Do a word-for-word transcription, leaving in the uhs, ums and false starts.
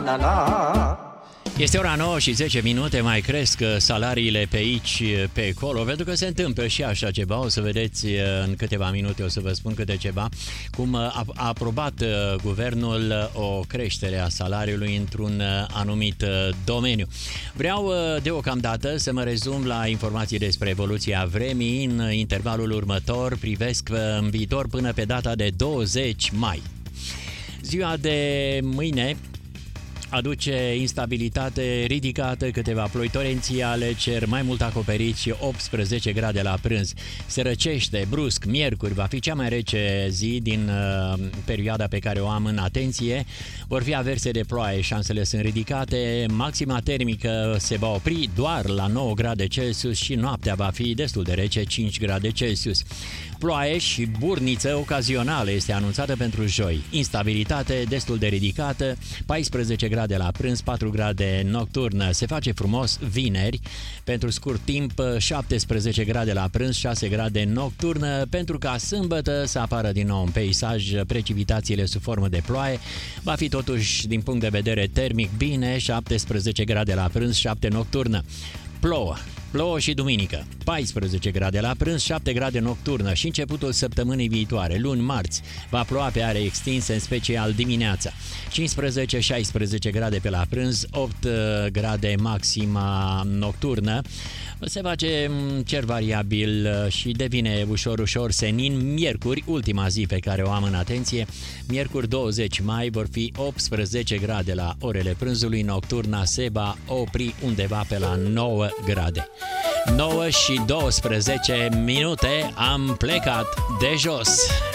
la la. Este ora nouă și zece minute, mai cresc salariile pe aici, pe acolo, pentru că se întâmplă și așa ceva. O să vedeți în câteva minute, o să vă spun câte ceva, cum a aprobat guvernul o creștere a salariului într-un anumit domeniu. Vreau deocamdată să mă rezum la informații despre evoluția vremii. În intervalul următor privesc în viitor până pe data de douăzeci mai. Ziua de mâine aduce instabilitate ridicată, câteva ploi torențiale, cer mai mult acoperit și optsprezece grade la prânz. Se răcește brusc, miercuri, va fi cea mai rece zi din uh, perioada pe care o am în atenție. Vor fi averse de ploaie, șansele sunt ridicate, maxima termică se va opri doar la nouă grade Celsius și noaptea va fi destul de rece, cinci grade Celsius. Ploaie și burniță ocazională este anunțată pentru joi. Instabilitate destul de ridicată, paisprezece grade la prânz, patru grade nocturnă. Se face frumos vineri, pentru scurt timp șaptesprezece grade la prânz, șase grade nocturnă, pentru ca sâmbătă să apară din nou în peisaj precipitațiile sub formă de ploaie. Va fi totuși din punct de vedere termic bine, șaptesprezece grade la prânz, șapte nocturnă. Plouă. Plouă și duminică, paisprezece grade la prânz, șapte grade nocturnă și începutul săptămânii viitoare, luni, marți, va ploua pe are extinse, în special dimineața. cincisprezece șaisprezece grade pe la prânz, opt grade maxima nocturnă. Se face cer variabil și devine ușor, ușor senin. Miercuri, ultima zi pe care o am în atenție, miercuri douăzeci mai, vor fi optsprezece grade la orele prânzului, nocturna se va opri undeva pe la nouă grade. nouă și douăsprezece minute, am plecat de jos.